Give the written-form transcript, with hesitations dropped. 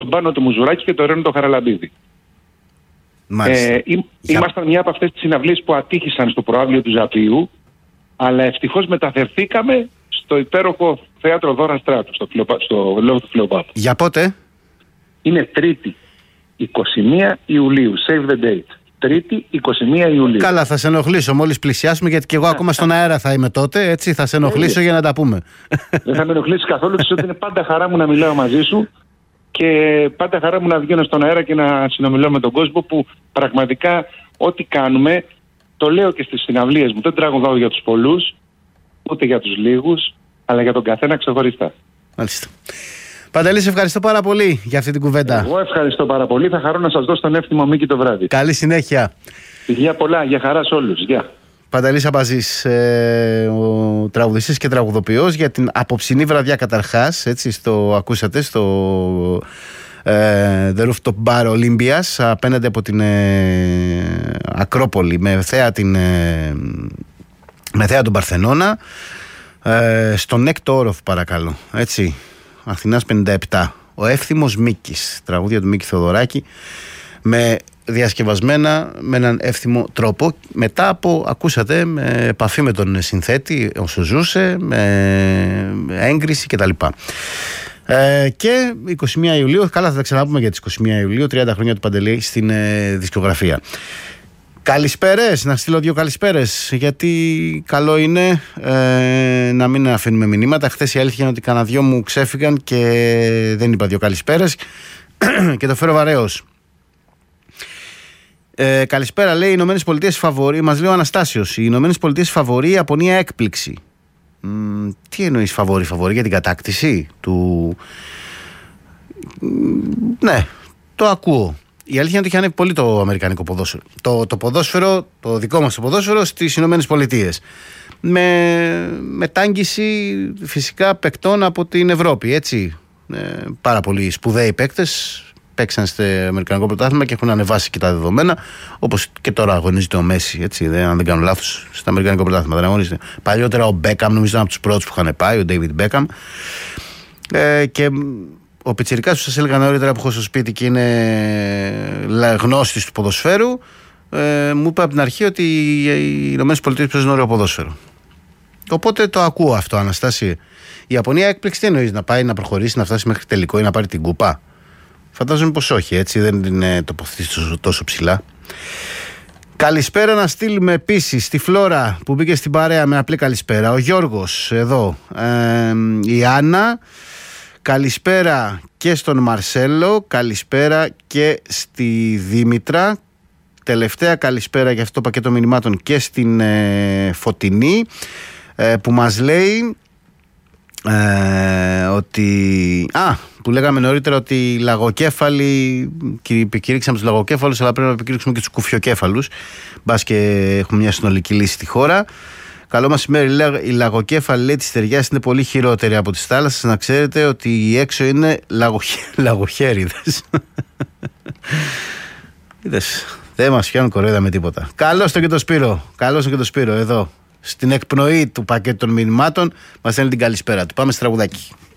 τον Πάνο το Μουζουράκη και τον Ρένο το Χαραλαμπίδη. Ήμασταν μια από αυτές τις συναυλίες που ατύχησαν στο προαύλιο του Ζαπίου, αλλά ευτυχώς μεταφερθήκαμε στο υπέροχο θέατρο Δώρα Στράτου, στο Λόγο του Φλεοπάπου. Για πότε? Είναι Τρίτη, 21 Ιουλίου. Save the date. Τρίτη, 21 Ιουλίου. Καλά, θα σε ενοχλήσω μόλις πλησιάσουμε, γιατί και εγώ ακόμα στον αέρα θα είμαι τότε. Έτσι, θα σε ενοχλήσω για να τα πούμε. Δεν θα με ενοχλήσει καθόλου, ξέρω ότι είναι πάντα χαρά μου να μιλάω μαζί σου και πάντα χαρά μου να βγαίνω στον αέρα και να συνομιλώ με τον κόσμο, που πραγματικά ό,τι κάνουμε, το λέω και στις συναυλίες μου, δεν τραγουδάω για τους πολλούς, ούτε για τους λίγους, αλλά για τον καθένα ξεχωριστά. Μάλιστα. Παντελή, σε ευχαριστώ πάρα πολύ για αυτή την κουβέντα. Εγώ ευχαριστώ πάρα πολύ. Θα χαρώ να σας δώσω τον εύθυμο Μίκη το βράδυ. Καλή συνέχεια. Γεια πολλά, για χαρά σε όλους. Γεια. Παντελής Αμπαζής, ο τραγουδιστής και τραγουδοποιός, για την απόψινή βραδιά καταρχάς, έτσι, ακούσατε στο The Rooftop Bar Olympias, απέναντι από την Ακρόπολη, με θέα τον Παρθενώνα, στον έκτο όροφο, παρακαλώ, έτσι, Αθηνάς 57. Ο εύθυμος Μίκης, τραγούδια του Μίκη Θεοδωράκη, διασκευασμένα με έναν εύθυμο τρόπο, μετά από, ακούσατε, με επαφή με τον συνθέτη όσο ζούσε, με έγκριση κτλ. Και 21 Ιουλίου, καλά, θα τα ξαναπούμε για τις 21 Ιουλίου, 30 χρόνια του Παντελή στην δισκογραφία. Καλησπέρες, να στείλω 2 καλησπέρες, γιατί καλό είναι να μην αφήνουμε μηνύματα. Χθες η αλήθεια είναι ότι κανένα 2 μου ξέφυγαν και δεν είπα 2 καλησπέρες και το φέρω βαρέως. Καλησπέρα, λέει, οι Ηνωμένες Πολιτείες φαβορί, μας λέει ο Αναστάσιος, οι Ηνωμένες Πολιτείες φαβορί, η Ιαπωνία έκπληξη. Τι εννοείς φαβορί για την κατάκτηση του? Ναι, το ακούω. Η αλήθεια είναι ότι έχει ανέβει πολύ το αμερικανικό ποδόσφαιρο. Το ποδόσφαιρο, το δικό μας το ποδόσφαιρο στις Ηνωμένες Πολιτείες. Με τάγγιση φυσικά παικτών από την Ευρώπη, έτσι. Πάρα πολύ σπουδαίοι παίκτες παίξαν στο Αμερικανικό πρωτάθλημα και έχουν ανεβάσει και τα δεδομένα. Όπως και τώρα αγωνίζεται ο Μέση, έτσι, αν δεν κάνω λάθος, στο Αμερικανικό πρωτάθλημα. Δεν αγωνίζεται. Παλιότερα ο Μπέκαμ, νομίζω ήταν από τους πρώτους που είχαν πάει, ο Ντέιβιντ Μπέκαμ. Και ο πιτσιρικάς που σας έλεγα νωρίτερα, που έχω στο σπίτι και είναι γνώστης του ποδοσφαίρου, μου είπε από την αρχή ότι οι Ηνωμένες Πολιτείες παίζουν ωραίο ποδόσφαιρο. Οπότε το ακούω αυτό, Αναστάση. Η Ιαπωνία έκπληξη τι εννοείς, να πάει να προχωρήσει, να φτάσει μέχρι τελικό ή να πάρει την κούπα? Φαντάζομαι πως όχι, έτσι, δεν είναι τοποθετήσει τόσο ψηλά. Καλησπέρα να στείλουμε επίσης στη Φλόρα που μπήκε στην παρέα με απλή καλησπέρα. Ο Γιώργος εδώ, η Άννα. Καλησπέρα και στον Μαρσέλο, καλησπέρα και στη Δήμητρα. Τελευταία καλησπέρα για αυτό το πακέτο μηνυμάτων και στην Φωτεινή, που μας λέει ότι που λέγαμε νωρίτερα ότι οι λαγοκέφαλοι, επικήρυξαμε τους λαγοκέφαλους, αλλά πρέπει να επικήρυξουμε και τους κουφιοκέφαλους, μπας και έχουμε μια συνολική λύση στη χώρα. Καλό μεσημέρι, οι λαγοκέφαλοι, λέει, της Στεριάς είναι πολύ χειρότεροι από τις θάλασσες. Να ξέρετε ότι οι έξω είναι λαγοχέριδες. Είδες, δεν μας πιάνουν κοροϊδά με τίποτα. Καλώς το και το Σπύρο, εδώ στην εκπνοή του πακέτου των μηνυμάτων μας στέλνει την καλησπέρα του. Πάμε στη τραγουδάκι.